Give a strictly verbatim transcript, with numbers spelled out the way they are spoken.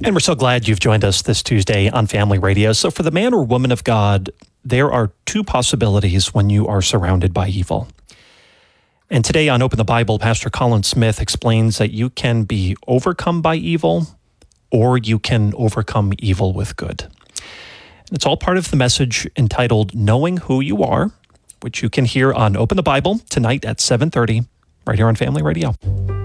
And we're so glad you've joined us this Tuesday on Family Radio. So for the man or woman of God, there are two possibilities when you are surrounded by evil. And today on Open the Bible, Pastor Colin Smith explains that you can be overcome by evil, or you can overcome evil with good. And it's all part of the message entitled Knowing Who You Are, which you can hear on Open the Bible tonight at seven thirty, right here on Family Radio.